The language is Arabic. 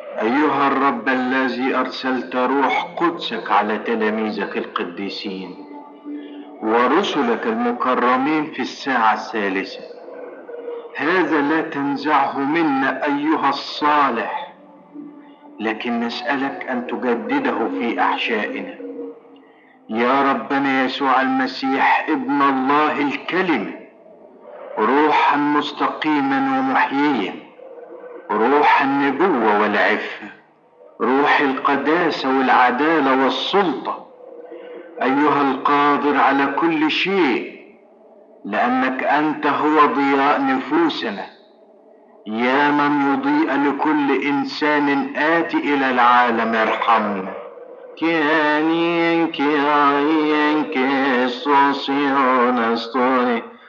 أيها الرب الذي أرسلت روح قدسك على تلاميذك القديسين ورسلك المكرمين في الساعة الثالثة، هذا لا تنزعه منا أيها الصالح، لكن نسألك أن تجدده في أحشائنا. يا ربنا يسوع المسيح ابن الله الكلمة، روحا مستقيما ومحييا، روح النبوة والعفة، روح القداسة والعدالة والسلطة، أيها القادر على كل شيء، لأنك أنت هو ضياء نفوسنا، يا من يضيء لكل إنسان آتي إلى العالم ارحمنا. كيانين كياين كيسوسيون استوني